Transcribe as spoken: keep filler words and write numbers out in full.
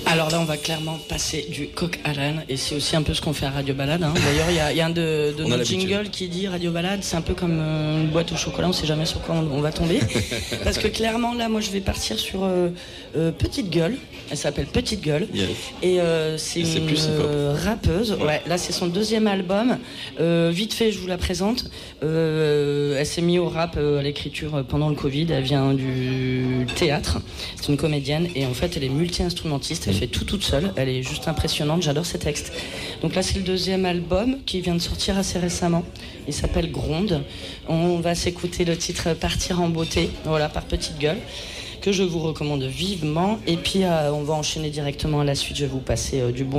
Alors là, on va clairement passer du coq à l'âne, et c'est aussi un peu ce qu'on fait à Radio Balade. Hein. D'ailleurs, il y a, y a un de, de nos jingles qui dit Radio Balade, c'est un peu comme euh, une boîte au chocolat, on sait jamais sur quoi on, on va tomber. Parce que clairement, là, moi, je vais partir sur euh, euh, Petite Gueule. Elle s'appelle Petite Gueule. Yes. Et euh, c'est, c'est une euh, rappeuse. Ouais. ouais, là, c'est son deuxième album. Euh, vite fait, je vous la présente. Euh, elle s'est mise au rap, euh, à l'écriture pendant le Covid. Elle vient du théâtre. C'est une comédienne et en fait, elle est multi-instrumentiste. Elle fait tout toute seule. Elle est juste impressionnante. J'adore ses textes. Donc là, c'est le deuxième album qui vient de sortir assez récemment. Il s'appelle Gronde. On va s'écouter le titre Partir en beauté. Voilà, par Petite Gueule, que je vous recommande vivement. Et puis, euh, on va enchaîner directement à la suite. Je vais vous passer euh, du bon